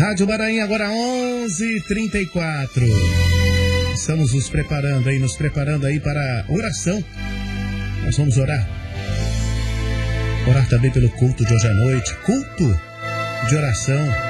Rádio Bahrein, agora 11h34. Estamos nos preparando aí para a oração. Nós vamos orar. Orar também pelo culto de hoje à noite. Culto de oração.